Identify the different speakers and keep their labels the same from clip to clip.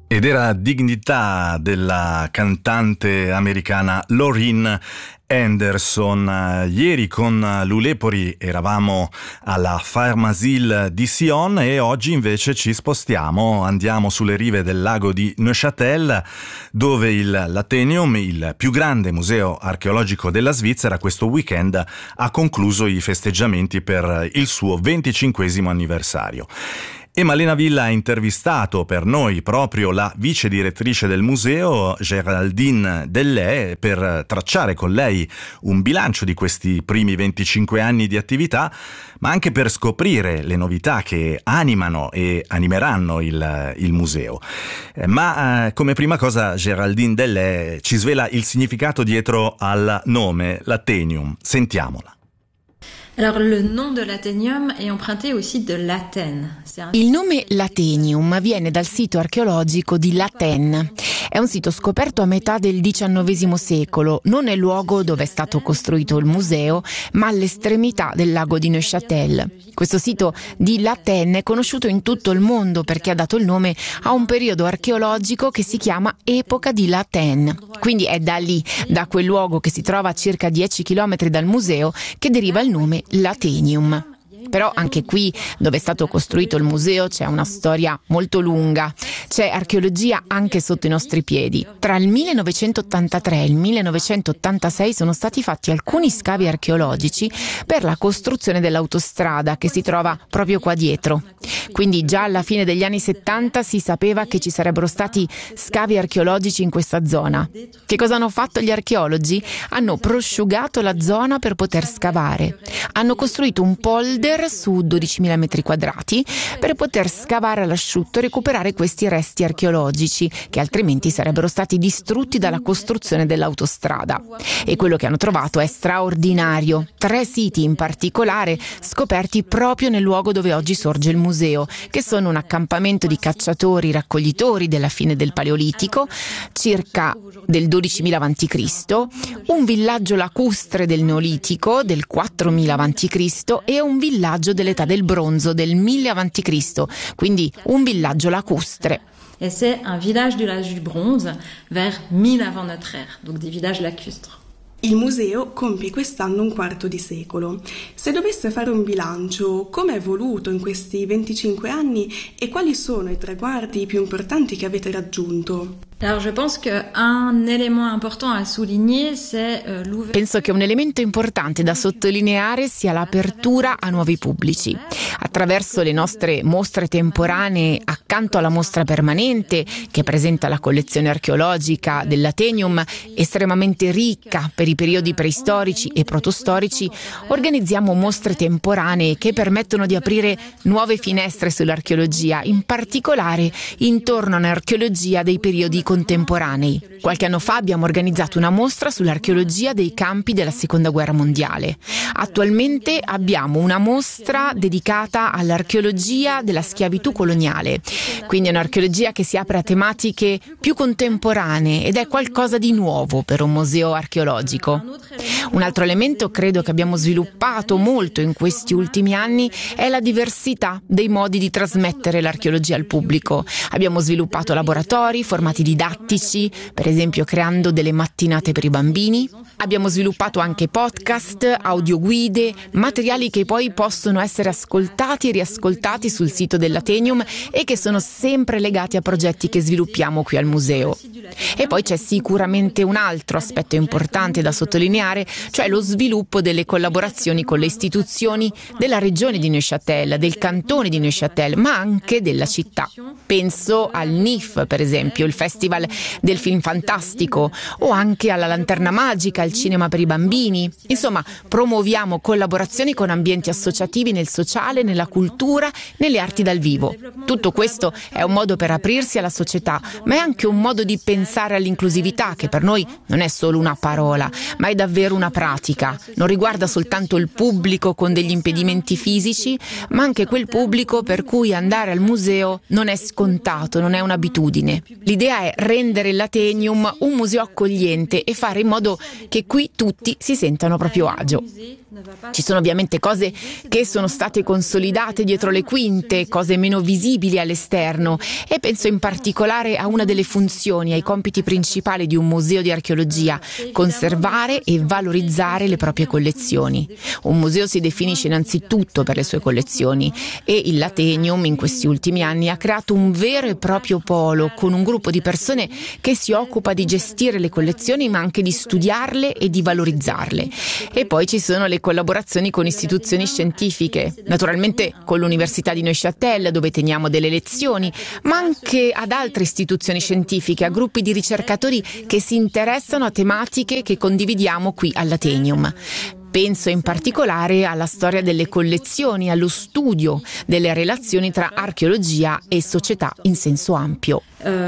Speaker 1: Ed era Dignità della cantante americana Lauryn Anderson. Ieri con Lulepori eravamo alla Pharmasil di Sion e oggi invece ci spostiamo, andiamo sulle rive del lago di Neuchâtel, dove l'Atheneum, il più grande museo archeologico della Svizzera, questo weekend ha concluso i festeggiamenti per il suo 25° anniversario. E Malena Villa ha intervistato per noi proprio la vice direttrice del museo, Géraldine Dellay, per tracciare con lei un bilancio di questi primi 25 anni di attività, ma anche per scoprire le novità che animano e animeranno il museo. Ma come prima cosa Géraldine Dellay ci svela il significato dietro al nome, l'Atheneum. Sentiamola.
Speaker 2: Alors, le nom de l'Atheneum est emprunté aussi de l'Athènes.
Speaker 3: Il nome L'Atheneum viene dal sito archeologico di L'Athènes. È un sito scoperto a metà del XIX secolo, non nel luogo dove è stato costruito il museo, ma all'estremità del lago di Neuchâtel. Questo sito di L'Athènes è conosciuto in tutto il mondo perché ha dato il nome a un periodo archeologico che si chiama Epoca di l'Athènes. Quindi è da lì, da quel luogo che si trova a circa 10 km dal museo, che deriva il nome L'Atheneum. Però anche qui, dove è stato costruito il museo, c'è una storia molto lunga. C'è archeologia anche sotto i nostri piedi. Tra il 1983 e il 1986 sono stati fatti alcuni scavi archeologici per la costruzione dell'autostrada che si trova proprio qua dietro. Quindi già alla fine degli anni 70 si sapeva che ci sarebbero stati scavi archeologici in questa zona. Che cosa hanno fatto gli archeologi? Hanno prosciugato la zona per poter scavare. Hanno costruito un polder su 12.000 metri quadrati per poter scavare all'asciutto e recuperare questi resti archeologici che altrimenti sarebbero stati distrutti dalla costruzione dell'autostrada. E quello che hanno trovato è straordinario. 3 siti in particolare scoperti proprio nel luogo dove oggi sorge il museo, che sono un accampamento di cacciatori-raccoglitori della fine del Paleolitico, circa del 12.000 a.C., un villaggio lacustre del Neolitico del 4.000 a.C. e un villaggio dell'età del bronzo del 1000 a.C., quindi un villaggio lacustre.
Speaker 2: Et c'est un village de l'âge du bronze vers 1000 avant notre ère, donc des villages lacustres.
Speaker 4: Il museo compie quest'anno un quarto di secolo. Se dovesse fare un bilancio, come è evoluto in questi 25 anni e quali sono i traguardi più importanti che avete raggiunto?
Speaker 2: Alors je pense qu'un élément important à souligner c'est l'ouverture.
Speaker 3: Penso che un elemento importante da sottolineare sia l'apertura a nuovi pubblici. Attraverso le nostre mostre temporanee accanto alla mostra permanente che presenta la collezione archeologica dell'Atheneum, estremamente ricca per i periodi preistorici e protostorici, organizziamo mostre temporanee che permettono di aprire nuove finestre sull'archeologia, in particolare intorno a un'archeologia dei periodi contemporanei. Qualche anno fa abbiamo organizzato una mostra sull'archeologia dei campi della Seconda Guerra Mondiale. Attualmente abbiamo una mostra dedicata all'archeologia della schiavitù coloniale, quindi è un'archeologia che si apre a tematiche più contemporanee ed è qualcosa di nuovo per un museo archeologico. Un altro elemento credo che abbiamo sviluppato molto in questi ultimi anni è la diversità dei modi di trasmettere l'archeologia al pubblico. Abbiamo sviluppato laboratori, formati didattici, per esempio creando delle mattinate per i bambini. Abbiamo sviluppato anche podcast, audioguide, materiali che poi possono essere ascoltati e riascoltati sul sito dell'Atheneum e che sono sempre legati a progetti che sviluppiamo qui al museo. E poi c'è sicuramente un altro aspetto importante da sottolineare, cioè lo sviluppo delle collaborazioni con le istituzioni della regione di Neuchâtel, del cantone di Neuchâtel, ma anche della città. Penso al NIF, per esempio, il Festival del Film Fantastico, o anche alla Lanterna Magica, al cinema per i bambini. Insomma, promuoviamo collaborazioni con ambienti associativi nel sociale, nella cultura, nelle arti dal vivo. Tutto questo è un modo per aprirsi alla società, ma è anche un modo di pensare all'inclusività, che per noi non è solo una parola, ma è davvero una pratica. Non riguarda soltanto il pubblico con degli impedimenti fisici, ma anche quel pubblico per cui andare al museo non è scontato, non è un'abitudine. L'idea è rendere l'Atheneum un museo accogliente e fare in modo che qui tutti si sentano a proprio agio. Ci sono ovviamente cose che sono state consolidate dietro le quinte, cose meno visibili all'esterno, e penso in particolare a una delle funzioni, ai compiti principali di un museo di archeologia: conservare e valorizzare le proprie collezioni. Un museo si definisce innanzitutto per le sue collezioni, e il Lategnum in questi ultimi anni ha creato un vero e proprio polo con un gruppo di persone che si occupa di gestire le collezioni, ma anche di studiarle e di valorizzarle. E poi ci sono le collaborazioni con istituzioni scientifiche, naturalmente con l'Università di Neuchâtel, dove teniamo delle lezioni, ma anche ad altre istituzioni scientifiche, a gruppi di ricercatori che si interessano a tematiche che condividiamo qui all'Atheneum. Penso in particolare alla storia delle collezioni, allo studio delle relazioni tra archeologia e società in senso ampio.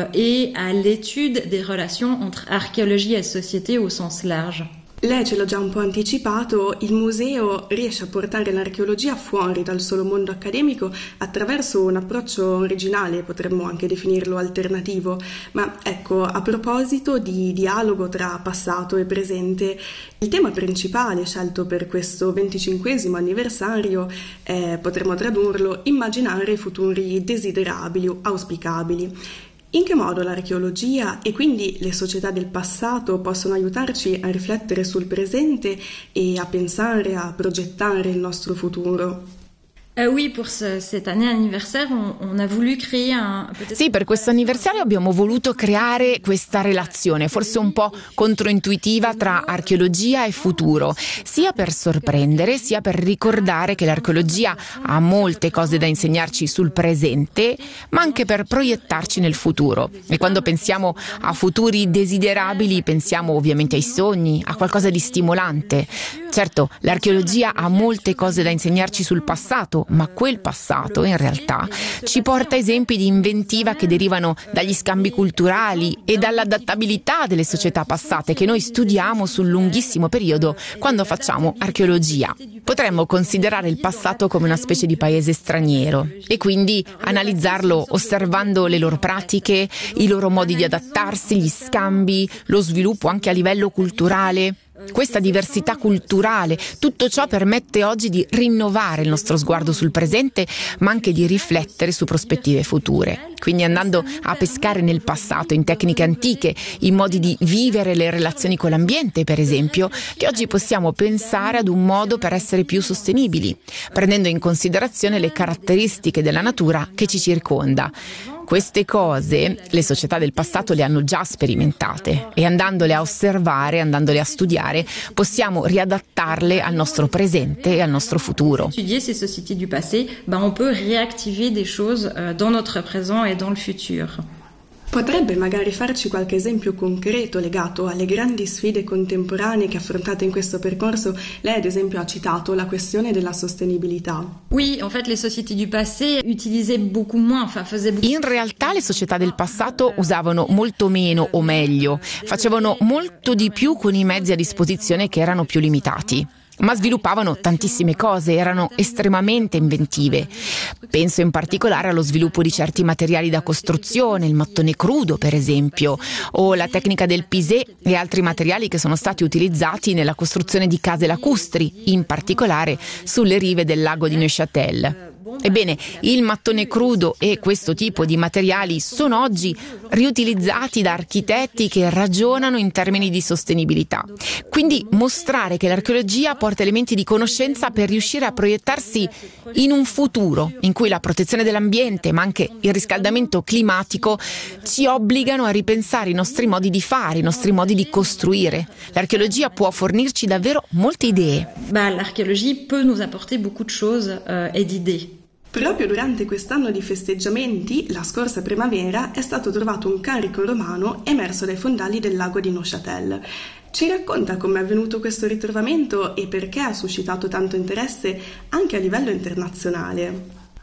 Speaker 2: Et à l'étude des relations entre archéologie et société au sens large.
Speaker 4: Lei ce l'ha già un po' anticipato, il museo riesce a portare l'archeologia fuori dal solo mondo accademico attraverso un approccio originale, potremmo anche definirlo alternativo. Ma ecco, a proposito di dialogo tra passato e presente, il tema principale scelto per questo 25° anniversario potremmo tradurlo: immaginare futuri desiderabili, auspicabili. In che modo l'archeologia e quindi le società del passato possono aiutarci a riflettere sul presente e a pensare, a progettare il nostro futuro?
Speaker 2: Oui, pour cette année anniversaire, on a voulu créer
Speaker 3: Sì, per questo anniversario abbiamo voluto creare questa relazione, forse un po' controintuitiva, tra archeologia e futuro, sia per sorprendere, sia per ricordare che l'archeologia ha molte cose da insegnarci sul presente, ma anche per proiettarci nel futuro. E quando pensiamo a futuri desiderabili, pensiamo ovviamente ai sogni, a qualcosa di stimolante. Certo, l'archeologia ha molte cose da insegnarci sul passato, ma quel passato in realtà ci porta esempi di inventiva che derivano dagli scambi culturali e dall'adattabilità delle società passate che noi studiamo sul lunghissimo periodo quando facciamo archeologia. Potremmo considerare il passato come una specie di paese straniero e quindi analizzarlo osservando le loro pratiche, i loro modi di adattarsi, gli scambi, lo sviluppo anche a livello culturale. Questa diversità culturale, tutto ciò permette oggi di rinnovare il nostro sguardo sul presente, ma anche di riflettere su prospettive future. Quindi andando a pescare nel passato, in tecniche antiche, in modi di vivere le relazioni con l'ambiente, per esempio, che oggi possiamo pensare ad un modo per essere più sostenibili, prendendo in considerazione le caratteristiche della natura che ci circonda. Queste cose le società del passato le hanno già sperimentate e andandole a osservare, andandole a studiare, possiamo riadattarle al nostro presente e al nostro futuro.
Speaker 2: Étudier ces sociétés du passé, on peut réactiver des choses dans notre présent et dans le futur.
Speaker 4: Potrebbe magari farci qualche esempio concreto legato alle grandi sfide contemporanee che affrontate in questo percorso? Lei ad esempio ha citato la questione della sostenibilità.
Speaker 2: Oui, en fait les sociétés du passé utilisaient beaucoup moins, faisaient beaucoup.
Speaker 3: In realtà le società del passato usavano molto meno, o meglio, facevano molto di più con i mezzi a disposizione che erano più limitati. Ma sviluppavano tantissime cose, erano estremamente inventive. Penso in particolare allo sviluppo di certi materiali da costruzione, il mattone crudo per esempio, o la tecnica del pisé e altri materiali che sono stati utilizzati nella costruzione di case lacustri, in particolare sulle rive del lago di Neuchâtel. Ebbene, il mattone crudo e questo tipo di materiali sono oggi riutilizzati da architetti che ragionano in termini di sostenibilità. Quindi mostrare che l'archeologia porta elementi di conoscenza per riuscire a proiettarsi in un futuro in cui la protezione dell'ambiente, ma anche il riscaldamento climatico, ci obbligano a ripensare i nostri modi di fare, i nostri modi di costruire. L'archeologia può fornirci davvero molte idee.
Speaker 2: L'archeologia peut nous apporter beaucoup de choses et d'idées.
Speaker 4: Proprio durante quest'anno di festeggiamenti, la scorsa primavera, è stato trovato un carico romano emerso dai fondali del lago di Neuchâtel. Ci racconta come è avvenuto questo ritrovamento e perché ha suscitato tanto interesse anche a livello internazionale.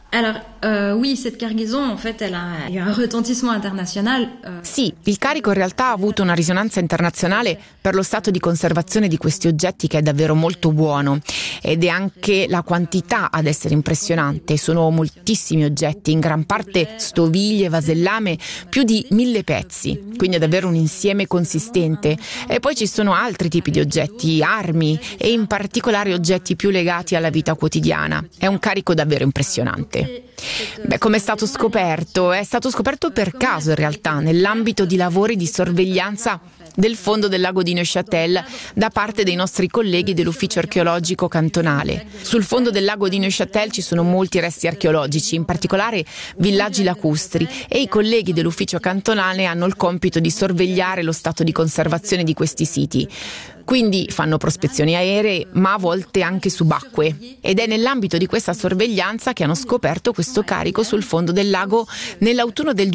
Speaker 2: Alors, oui, cette cargaison, en fait, elle a eu un retentissement international.
Speaker 3: Sì, il carico in realtà ha avuto una risonanza internazionale per lo stato di conservazione di questi oggetti, che è davvero molto buono, ed è anche la quantità ad essere impressionante. Sono moltissimi oggetti, in gran parte stoviglie, vasellame, più di 1000 pezzi, quindi è davvero un insieme consistente. E poi ci sono altri tipi di oggetti, armi e in particolare oggetti più legati alla vita quotidiana. È un carico davvero impressionante. Beh, come è stato scoperto? È stato scoperto per caso in realtà, nell'ambito di lavori di sorveglianza del fondo del lago di Neuchâtel da parte dei nostri colleghi dell'ufficio archeologico cantonale. Sul fondo del lago di Neuchâtel ci sono molti resti archeologici, in particolare villaggi lacustri, e i colleghi dell'ufficio cantonale hanno il compito di sorvegliare lo stato di conservazione di questi siti. Quindi fanno prospezioni aeree, ma a volte anche subacquee. Ed è nell'ambito di questa sorveglianza che hanno scoperto questo carico sul fondo del lago nell'autunno del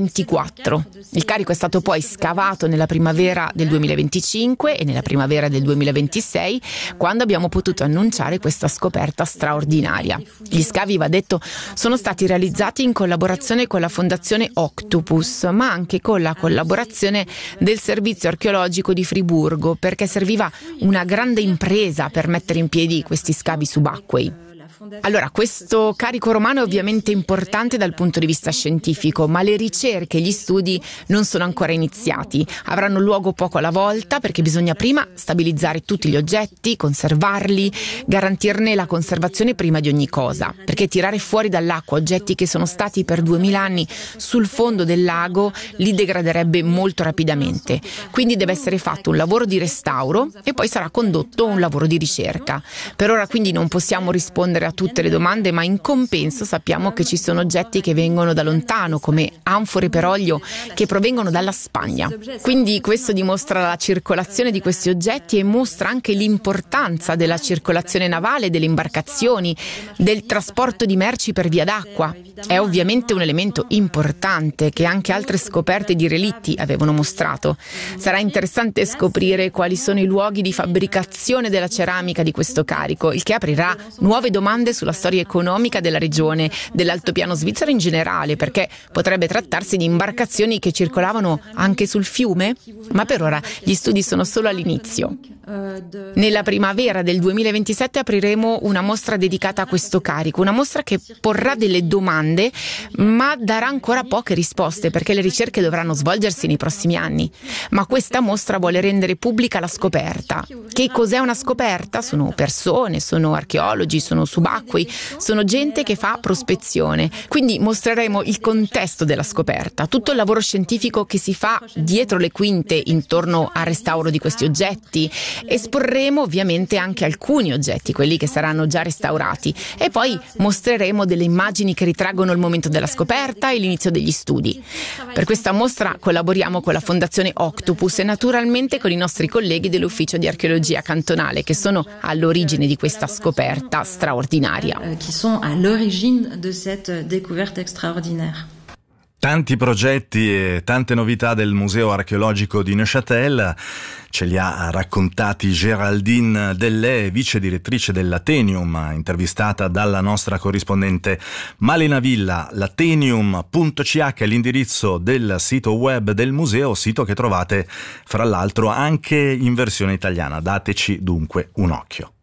Speaker 3: 2024. Il carico è stato poi scavato nella primavera del 2025 e nella primavera del 2026, quando abbiamo potuto annunciare questa scoperta straordinaria. Gli scavi, va detto, sono stati realizzati in collaborazione con la Fondazione Octopus, ma anche con la collaborazione del Servizio Archeologico di Friburgo, perché serviva una grande impresa per mettere in piedi questi scavi subacquei. Allora, questo carico romano è ovviamente importante dal punto di vista scientifico, ma le ricerche e gli studi non sono ancora iniziati. Avranno luogo poco alla volta, perché bisogna prima stabilizzare tutti gli oggetti, conservarli, garantirne la conservazione prima di ogni cosa, perché tirare fuori dall'acqua oggetti che sono stati per 2000 anni sul fondo del lago li degraderebbe molto rapidamente. Quindi deve essere fatto un lavoro di restauro e poi sarà condotto un lavoro di ricerca. Per ora quindi non possiamo rispondere a tutte le domande, ma in compenso sappiamo che ci sono oggetti che vengono da lontano, come anfore per olio che provengono dalla Spagna. Quindi questo dimostra la circolazione di questi oggetti e mostra anche l'importanza della circolazione navale, delle imbarcazioni, del trasporto di merci per via d'acqua. È ovviamente un elemento importante che anche altre scoperte di relitti avevano mostrato. Sarà interessante scoprire quali sono i luoghi di fabbricazione della ceramica di questo carico, il che aprirà nuove domande sulla storia economica della regione, dell'altopiano svizzero in generale, perché potrebbe trattarsi di imbarcazioni che circolavano anche sul fiume, ma per ora gli studi sono solo all'inizio. Nella primavera del 2027 apriremo una mostra dedicata a questo carico, una mostra che porrà delle domande ma darà ancora poche risposte, perché le ricerche dovranno svolgersi nei prossimi anni. Ma questa mostra vuole rendere pubblica la scoperta. Che cos'è una scoperta? Sono persone, sono archeologi, sono subacquei, sono gente che fa prospezione. Quindi mostreremo il contesto della scoperta, tutto il lavoro scientifico che si fa dietro le quinte intorno al restauro di questi oggetti. Esporremo ovviamente anche alcuni oggetti, quelli che saranno già restaurati, e poi mostreremo delle immagini che ritraggono il momento della scoperta e l'inizio degli studi. Per questa mostra collaboriamo con la Fondazione Octopus e naturalmente con i nostri colleghi dell'Ufficio di Archeologia Cantonale, che sono all'origine di questa scoperta straordinaria.
Speaker 2: Qui sont à l'origine de cette découverte extraordinaire.
Speaker 1: Tanti progetti e tante novità del Museo Archeologico di Neuchâtel ce li ha raccontati Géraldine Dellé, vice direttrice dell'Atheneum, intervistata dalla nostra corrispondente Malena Villa. L'Atheneum.ch è l'indirizzo del sito web del museo, sito che trovate fra l'altro anche in versione italiana. Dateci dunque un occhio.